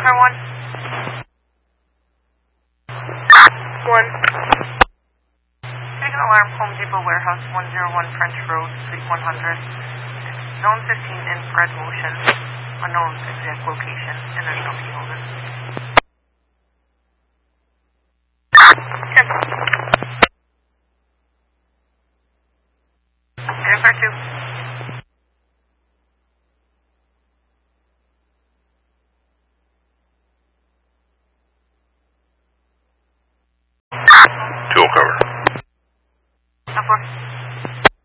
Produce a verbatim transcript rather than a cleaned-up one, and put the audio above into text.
Car one. One. Taking alarm, Home Depot Warehouse, one oh one French Road, Suite one hundred. Zone fifteen, infrared motion. Unknown exact location. International P holder. ten. Car two. Two will cover. Four.